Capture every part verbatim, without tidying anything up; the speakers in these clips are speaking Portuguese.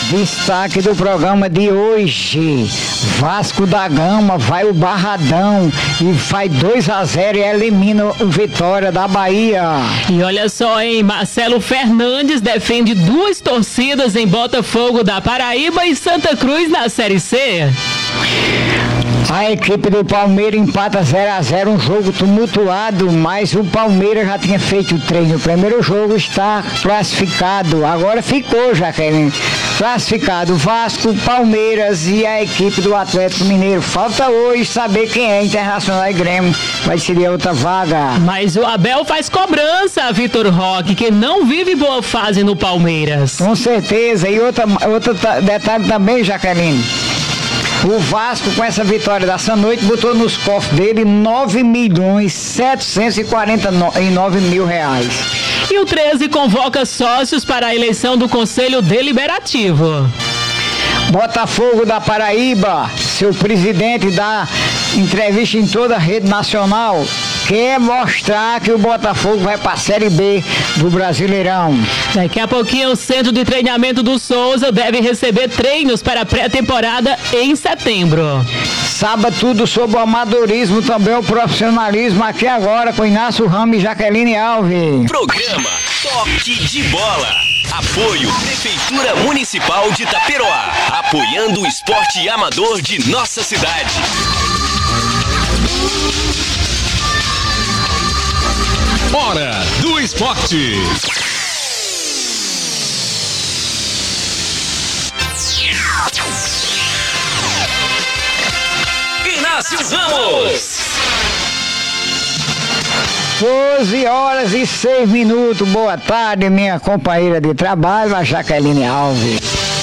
Destaque do programa de hoje: Vasco da Gama vai o Barradão e faz dois a zero e elimina o Vitória da Bahia. E olha só, hein? Marcelo Fernandes defende duas torcidas em Botafogo da Paraíba e Santa Cruz na Série C. A equipe do Palmeiras empata zero a zero, um jogo tumultuado, mas o Palmeiras já tinha feito o treino. O primeiro jogo está classificado, agora ficou, Jaqueline, classificado Vasco, Palmeiras e a equipe do Atlético Mineiro. Falta hoje saber quem é Internacional e Grêmio, vai ser outra vaga. Mas o Abel faz cobrança, Vitor Roque, que não vive boa fase no Palmeiras. Com certeza, e outra, outro detalhe também, Jaqueline. O Vasco, com essa vitória dessa noite, botou nos cofres dele nove milhões setecentos e quarenta e nove mil reais. E o treze convoca sócios para a eleição do Conselho Deliberativo. Botafogo da Paraíba, seu presidente dá entrevista em toda a rede nacional, quer mostrar que o Botafogo vai para a Série B do Brasileirão. Daqui a pouquinho o Centro de Treinamento do Souza deve receber treinos para a pré-temporada em setembro. Saiba tudo sobre o amadorismo, também o profissionalismo, aqui agora com Inácio Ramos e Jaqueline Alves. Programa Toque de Bola. Apoio Prefeitura Municipal de Itaperoá, apoiando o esporte amador de nossa cidade. Hora do Esporte. Inácio Ramos. doze horas e seis minutos. Boa tarde, minha companheira de trabalho, a Jaqueline Alves.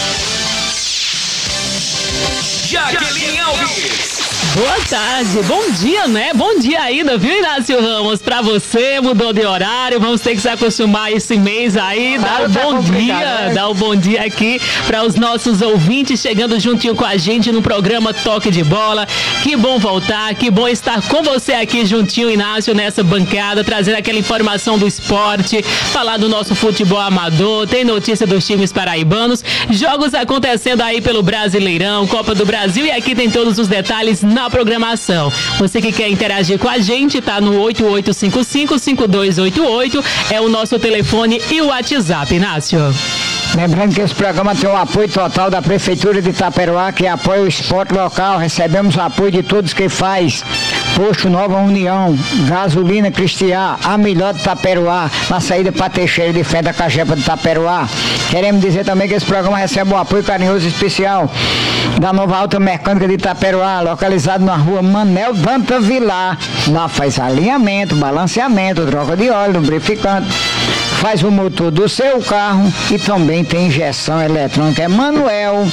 Jaqueline Alves. Boa tarde, bom dia, né? Bom dia ainda, viu, Inácio Ramos? Pra você, mudou de horário, vamos ter que se acostumar esse mês aí. Dá o bom dia, dá o bom dia aqui para os nossos ouvintes chegando juntinho com a gente no programa Toque de Bola. Que bom voltar, que bom estar com você aqui juntinho, Inácio, nessa bancada, trazendo aquela informação do esporte, falar do nosso futebol amador, tem notícia dos times paraibanos, jogos acontecendo aí pelo Brasileirão, Copa do Brasil, e aqui tem todos os detalhes na programação. Você que quer interagir com a gente, tá no oito oito cinco cinco, cinco dois oito oito, é o nosso telefone e o WhatsApp, Inácio. Lembrando que esse programa tem o apoio total da Prefeitura de Itaperoá, que apoia o esporte local. Recebemos o apoio de todos que faz Posto Nova União, Gasolina Cristiá, a melhor de Itaperoá, na saída para Teixeira de Fé da Cajepa de Itaperoá. Queremos dizer também que esse programa recebe o apoio carinhoso e especial da Nova Alta Mecânica de Itaperoá, localizado na rua Manel Danta Vilar. Lá faz alinhamento, balanceamento, troca de óleo, lubrificante, faz o motor do seu carro e também tem injeção eletrônica. É Manuel,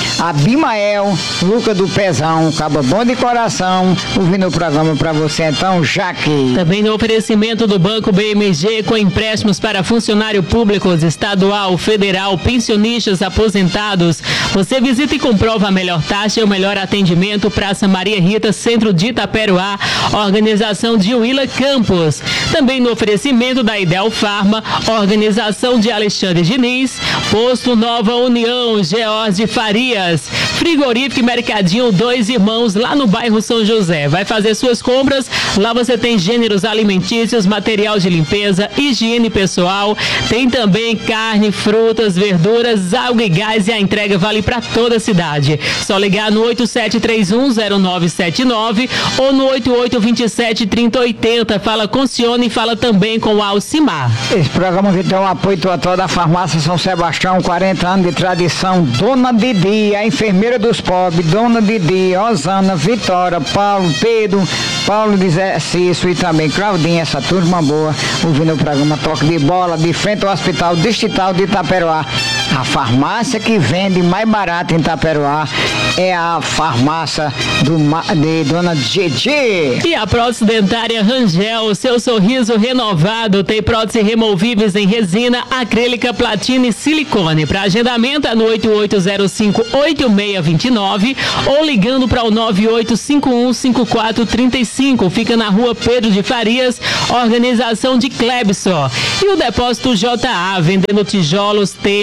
Abimael, Luca do Pezão, Cabo Bom de Coração, ouvindo o programa para você então, Jaque. Também no oferecimento do Banco B M G, com empréstimos para funcionário públicos, estadual, federal, pensionistas, aposentados. Você visita e comprova a melhor taxa e o melhor atendimento. Praça Maria Rita, Centro de Itaperoá, organização de Willa Campos. Também no oferecimento da Idel Farma, organização de Alexandre Diniz, Posto Nova União, George Farias, Frigorífico e Mercadinho Dois Irmãos, lá no bairro São José. Vai fazer suas compras, lá você tem gêneros alimentícios, material de limpeza, higiene pessoal, tem também carne, frutas, verduras, água e gás, e a entrega vale para toda a cidade. Só ligar no oito sete três um zero nove sete nove ou no oito oito dois sete, três zero oito zero. Fala com Cione e fala também com o Alcimar. Esse programa que tem o apoio total da Farmácia São Sebastião, quarenta anos de tradição. Dona Didi, a enfermeira dos pobres, Dona Didi, Osana, Vitória, Paulo, Pedro, Paulo de Exercício e também Claudinha, essa turma boa, ouvindo o programa Toque de Bola, de frente ao Hospital Distrital de Itaperoá. A farmácia que vende mais barato em Itaperoá é a farmácia do, de Dona Didi. E a prótese dentária Rangel, seu sorriso renovado, tem prótese removíveis em resina, acrílica, platina e silicone. Para agendamento é no oito oito zero cinco, oito seis dois nove ou ligando para o nove oito cinco um, cinco quatro três cinco. Fica na rua Pedro de Farias, organização de Clebson. E o depósito J A, vendendo tijolos, telhas, premúrios,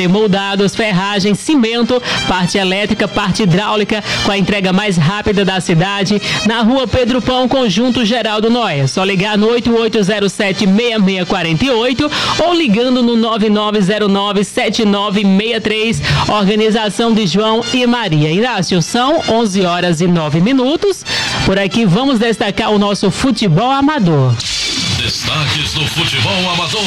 pré-moldados, ferragem, cimento, parte elétrica, parte hidráulica, com a entrega mais rápida da cidade, na rua Pedro Pão, Conjunto Geraldo Noé. Só ligar no oito oito zero sete, seis seis quatro oito ou ligando no nove nove zero nove, sete nove seis três. Organização de João e Maria. Inácio, são onze horas e nove minutos. Por aqui vamos destacar o nosso futebol amador. Destaques do futebol amador.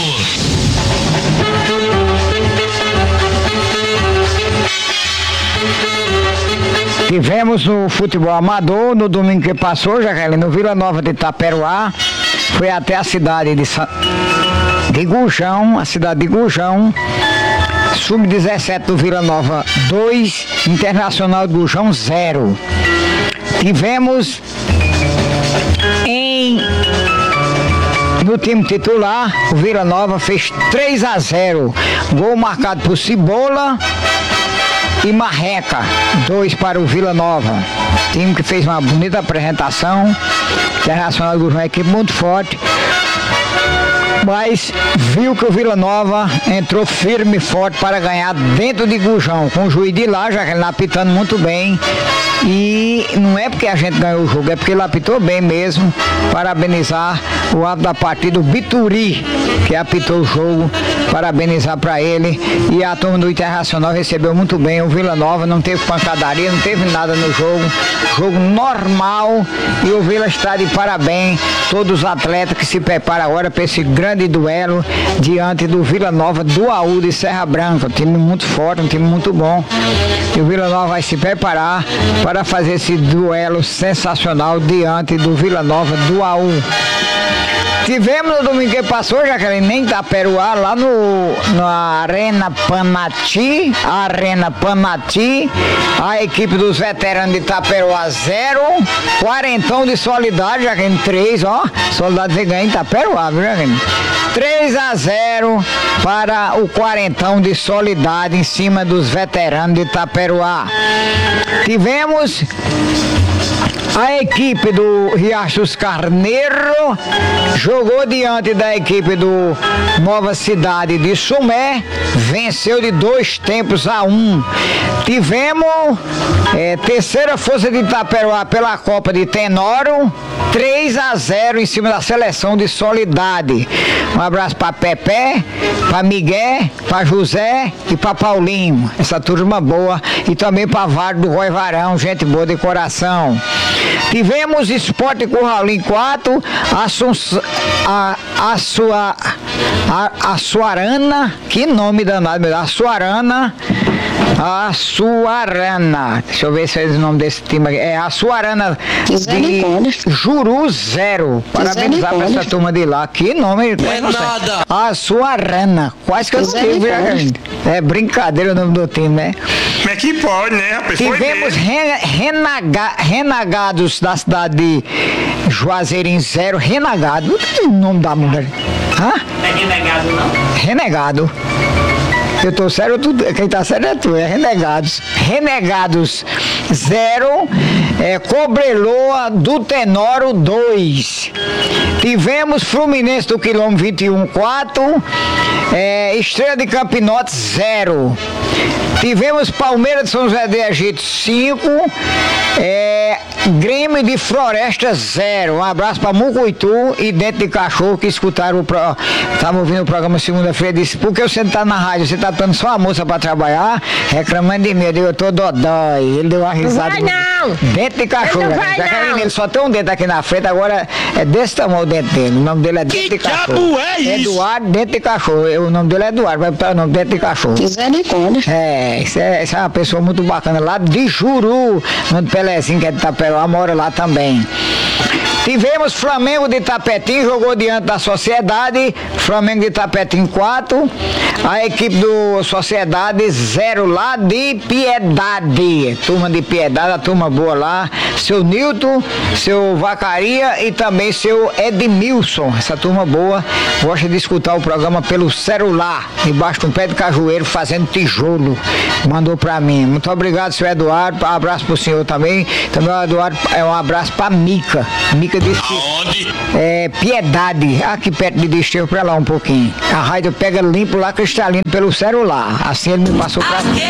Tivemos o futebol amador no domingo que passou, Jaqueline, no Vila Nova de Itaperuá. Foi até a cidade de, Sa... de Gurjão, a cidade de Gurjão. sub dezessete do Vila Nova dois, Internacional de Gurjão zero. Tivemos em no time titular, o Vila Nova fez três a zero. Gol marcado por Cebola e Marreca, dois para o Vila Nova. Time que fez uma bonita apresentação. Internacional de Gurjão é uma equipe muito forte, mas viu que o Vila Nova entrou firme e forte para ganhar dentro de Gurjão, com o juiz de lá, já que ele apitando muito bem. E não é porque a gente ganhou o jogo, é porque ele apitou bem mesmo. Parabenizar o árbitro da partida, o Bituri, que apitou o jogo. Parabenizar para ele. E a turma do Internacional recebeu muito bem o Vila Nova, não teve pancadaria, não teve nada no jogo. Jogo normal, e o Vila está de parabéns. Todos os atletas que se preparam agora para esse grande duelo diante do Vila Nova do A U de Serra Branca. Um time muito forte, um time muito bom. E o Vila Nova vai se preparar para fazer esse duelo sensacional diante do Vila Nova do A U. Tivemos no domingo que passou, Jaqueline, em Itaperuá, lá no, na Arena Panati, Arena Panati, a equipe dos veteranos de Itaperuá zero, quarentão de Solidade, Jaqueline, três, ó, Solidade veio ganhar em Itaperuá, viu, Jaqueline? três a zero para o quarentão de Solidade em cima dos veteranos de Itaperuá. Tivemos a equipe do Riachos Carneiro, jogou diante da equipe do Nova Cidade de Sumé, venceu de dois tempos a um. Tivemos é, terceira força de Itaperuá pela Copa de Tenório, três a zero em cima da seleção de Solidade. Um abraço para Pepe, para Miguel, para José e para Paulinho, essa turma boa, e também para Vale do Roi Varão, gente boa de coração. Tivemos Esporte Curralim quatro, a, a, a, sua, a, a Suarana, que nome danado, meu Deus, a Suarana, a Suarana, deixa eu ver se é o nome desse time aqui, é a Suarana de Juru zero, parabenizar para essa turma de lá, que nome, não é nada. A Suarana, quase que eu não tive, é brincadeira o nome do time, né? Como é que pode, né? A pessoa Tivemos re, renaga, Renagados da cidade de Juazeirinho zero, Renagado, não tem o nome da mulher. Hã? Não é renegado, não? Renegado. Eu tô sério, tu, quem tá sério é tu, é Renegados. Renegados zero, é, Cobreloa do Tenório dois. Tivemos Fluminense do quilômetro vinte e um quatro, é, Estrela de Campinote zero. Tivemos Palmeiras de São José do Egito cinco, é, Grêmio de Floresta zero. Um abraço para Mucuitu e Dentro de Cachorro, que escutaram o pro... estavam ouvindo o programa segunda-feira, disse, por que você não tá na rádio, você tá dando só a moça para trabalhar, reclamando de mim. Eu digo, eu tô dodói. Ele deu uma risada. Não vai não! Dente de cachorro, não vai, né? não. Ele só tem um dente aqui na frente, agora é desse tamanho o dente dele. O nome dele é Dente de Cachorro. É isso? Eduardo Dente de Cachorro. O nome dele é Eduardo, vai botar o nome Dente de Cachorro. Misericórdia. É, isso é, isso é uma pessoa muito bacana, lá de Juru, no Pelezinho, que é de Itaperuá, mora lá também. Tivemos Flamengo de Tapetim, jogou diante da Sociedade, Flamengo de Tapetim quatro, a equipe do Sociedade zero lá de Piedade, turma de Piedade, a turma boa lá, seu Nilton, seu Vacaria e também seu Edmilson, essa turma boa, gosta de escutar o programa pelo celular, debaixo de um pé de cajueiro, fazendo tijolo, mandou pra mim. Muito obrigado, seu Eduardo, um abraço pro senhor também, também o Eduardo, é um abraço pra Mica, Mica música diz que Aonde? é Piedade, aqui perto de Desterro, pra lá um pouquinho. A rádio pega limpo lá, cristalino pelo celular. Assim ele me passou pra mim.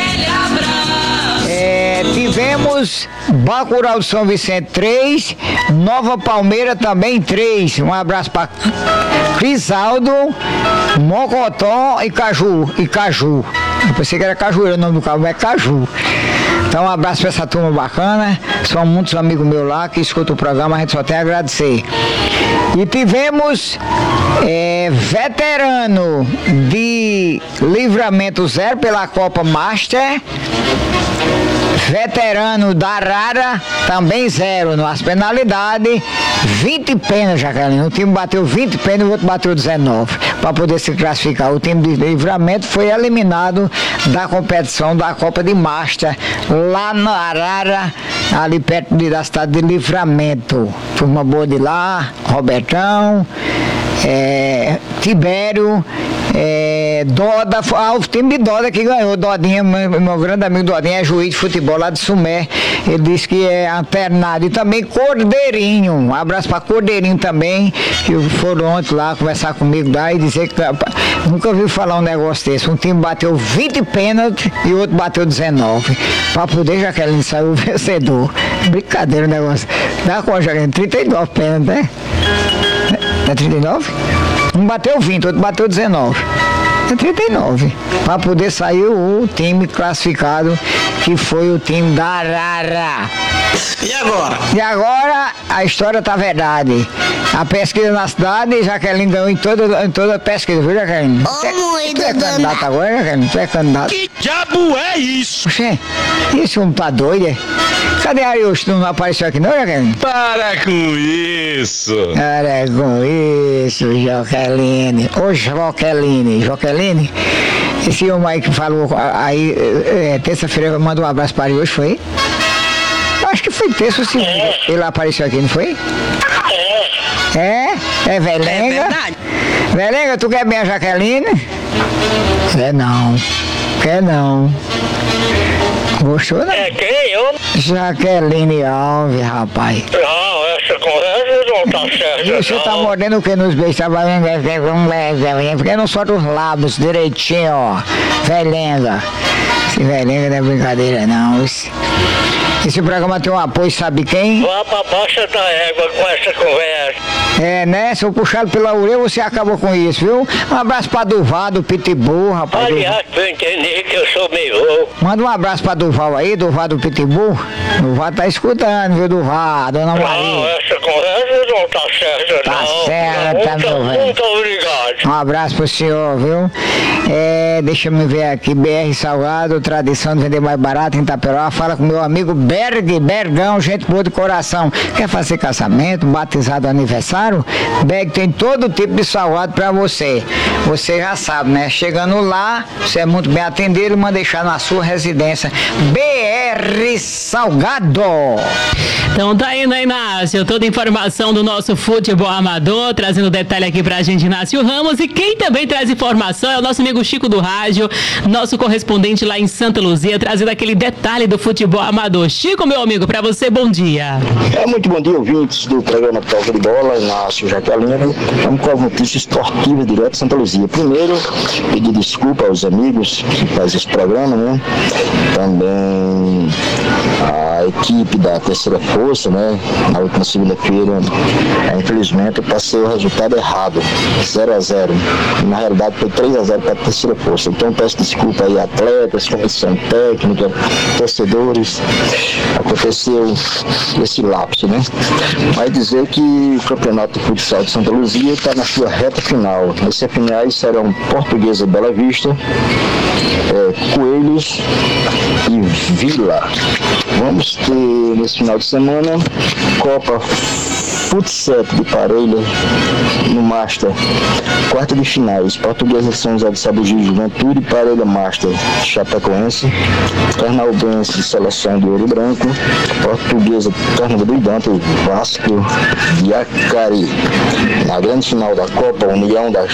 É, tivemos Bacurau de São Vicente três, Nova Palmeira também três. Um abraço para Crisaldo, Mocotó e Caju. E Caju. Eu pensei que era Cajueira o nome do carro, é Caju. Então um abraço para essa turma bacana. São muitos amigos meus lá que escutam o programa, a gente só tem a agradecer. E tivemos é, veterano de Livramento Zero pela Copa Master. Veterano da Arara, também zero nas penalidades, vinte penas, Jaqueline. O time bateu vinte penas e o outro bateu dezenove, para poder se classificar. O time de Livramento foi eliminado da competição da Copa de Master, lá na Arara, ali perto de, da cidade de Livramento. Turma boa de lá, Robertão, é, Tibério, é, Doda, ah, o time de Doda que ganhou, Dodinha, meu, meu grande amigo Dodinha é juiz de futebol lá de Sumé, ele disse que é alternado. E também Cordeirinho, um abraço para Cordeirinho também, que foram ontem lá conversar comigo lá e dizer que nunca ouvi falar um negócio desse, um time bateu vinte pênaltis e o outro bateu dezenove, para poder, Jaqueline, sair o vencedor. Brincadeira o negócio. Dá com a Jaqueline, trinta e nove pênaltis, né? É trinta e nove? Um bateu vinte, outro bateu dezenove. É trinta e nove. Para poder sair o time classificado, que foi o time da Arara. E agora? E agora a história tá verdade. A pesquisa na cidade, Jaqueline ganhou em toda, em toda a pesquisa, viu, Jaqueline? Ô, moída Tu é candidato agora, Jaqueline? Tu é candidato? Que diabo é isso? Oxê, esse homem tá doido, é? Cadê a Arius? Não apareceu aqui não, Jaqueline? Para com isso. Para com isso, Jaqueline. Ô, Jaqueline, Jaqueline, esse homem aí que falou aí, é, terça-feira, mandou um abraço para Arius, foi? Acho que foi terça, se ele apareceu aqui, não foi? É? É Velenga? É verdade. Velenga, tu quer bem a Jaqueline? Quer não. Quer não. Gostou, não? É quem? Eu? Jaqueline Alves, rapaz. Não, essa conversa não tá certa. E você tá não. mordendo o que nos beijos? Tá valendo? Porque não solta os lábios direitinho, ó. Velenga. Esse Velenga não é brincadeira, não. Esse, esse programa tem um apoio, sabe quem? Vá pra baixa da égua com essa conversa. É, né? Se eu puxado pela orelha, você acabou com isso, viu? Um abraço pra Duval, do Pitbull, rapaz. Aliás, pra eu entender que eu sou meio louco. Manda um abraço pra Duval aí, Duval do Pitbull. Duval tá escutando, viu, Duval? Dona Não, Maria. essa conversa não tá certa, Tá não. certa, muito, meu velho. muito obrigado. Um abraço pro senhor, viu? É, deixa eu me ver aqui, B R Salgado, tradição de vender mais barato em Itaperoá. Fala com meu amigo Berg, Bergão, gente boa de coração. Quer fazer casamento, batizado, aniversário? Berg tem todo tipo de salgado pra você. Você já sabe, né? Chegando lá, você é muito bem atendido, manda deixar na sua residência. B R Salgado. Então tá indo aí, Inácio, toda a informação do nosso futebol amador, trazendo detalhe aqui pra gente, Inácio Ramos. E quem também traz informação é o nosso amigo Chico do Rádio, nosso correspondente lá em Santa Luzia, trazendo aquele detalhe do futebol amador. Chico, meu amigo, pra você, bom dia. É, muito bom dia, ouvintes do programa Toque de Bola, Inácio Jaqueline. Vamos com as notícias esportivas direto de Santa Luzia. Primeiro, pedir desculpa aos amigos que fazem esse programa, né? Também a equipe da terceira força, né? Na última segunda-feira, é, infelizmente, eu passei o resultado errado, zero a zero. Na realidade, foi três a zero para a terceira força. Então, peço desculpa aí, atletas, comissão técnica, torcedores. Aconteceu esse lapso, né? Vai dizer que o Campeonato de Futsal de Santa Luzia está na sua reta final. As semifinais serão Portuguesa e Bela Vista, é, Coelhos e Vila. Vamos ter nesse final de semana Copa Futsal de Parelha no Master, quarta de finais, Portuguesa de São José de Sabugi, Juventude, Parelha Master, Chapecoense, Carnaubense de Seleção de Ouro Branco, Portuguesa Carnaval do Dantas, Vasco e Acari. Na grande final da Copa, União da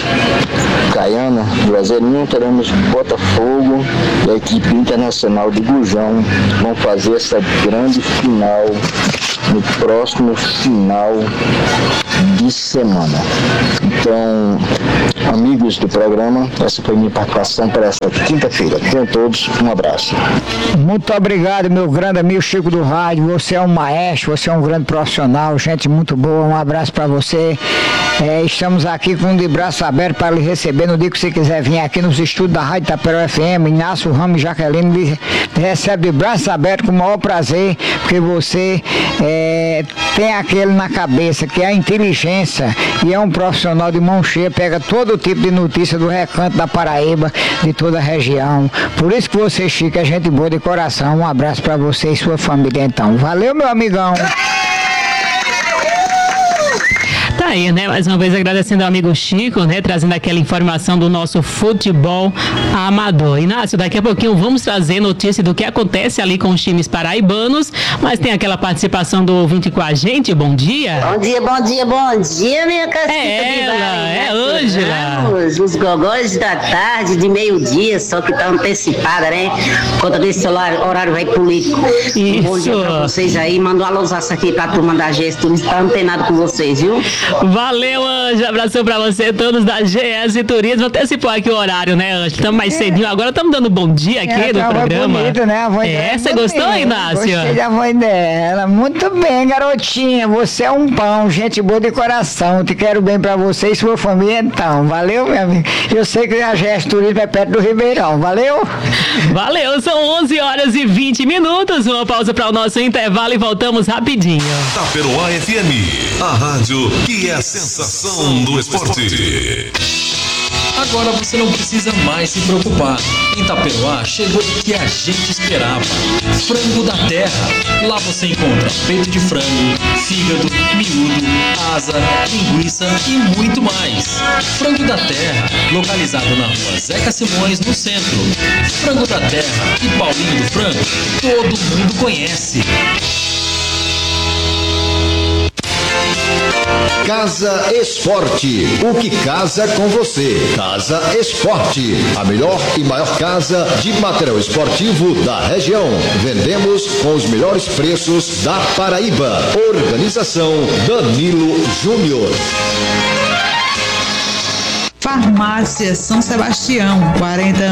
Caiana, Brasileirinho, teremos Botafogo e a equipe internacional de Gujão vão fazer essa grande final no próximo final de semana. Então, amigos do programa, essa foi minha participação para essa quinta-feira. Tenham todos um abraço. Muito obrigado, meu grande amigo Chico do Rádio. Você é um maestro, você é um grande profissional, gente muito boa. Um abraço para você. É, estamos aqui com um de braço aberto para lhe receber no dia que você quiser vir aqui nos estúdios da Rádio Itaperoá F M. Inácio Ramos e Jaqueline lhe recebe de braço aberto com o maior prazer, porque você é, tem aquele na cabeça que é a inteligência e é um profissional de mão cheia, pega todo tipo de notícia do recanto da Paraíba, de toda a região. Por isso que você, Chico, é gente boa de coração. Um abraço para você e sua família, então. Valeu, meu amigão. Tá aí, né? Mais uma vez agradecendo ao amigo Chico, né? Trazendo aquela informação do nosso futebol amador. Inácio, daqui a pouquinho vamos trazer notícia do que acontece ali com os times paraibanos, mas tem aquela participação do ouvinte com a gente. Bom dia. Bom dia, bom dia, bom dia, minha casquita É ela, de Bahia, é Ângela. Os gogóis da tarde, de meio-dia, só que tá antecipada, né? Por conta desse horário, horário aí político. Isso. Um bom dia pra vocês aí. Manda um alôzaço aqui pra turma da G S, tudo tá antenado com vocês, viu? Valeu, Ângela. Abração pra você, todos da G S Turismo. Antecipou aqui o horário, né, Ângela? Estamos mais cedinho. Agora estamos dando bom dia aqui É, no a voz programa. bonita, né? A voz É, dela você bonita. gostou, Inácio? Gostei da voz dela. Muito bem, garotinha. Você é um pão, gente boa de coração. Te quero bem pra você e sua família, então. Valeu, meu amigo. Eu sei que a G S Turismo é perto do Ribeirão. Valeu? Valeu, são onze horas e vinte minutos. Uma pausa para o nosso intervalo e voltamos rapidinho. Itaperoá F M, a rádio que é a sensação do esporte. Agora você não precisa mais se preocupar. Em Itaperoá chegou o que a gente esperava. Frango da Terra. Lá você encontra peito de frango, fígado, miúdo, asa, linguiça e muito mais. Frango da Terra, localizado na rua Zeca Simões, no centro. Frango da Terra e Paulinho do Frango, todo mundo conhece. Casa Esporte, o que casa com você. Casa Esporte, a melhor e maior casa de material esportivo da região. Vendemos com os melhores preços da Paraíba. Organização Danilo Júnior. Farmácia São Sebastião, quarenta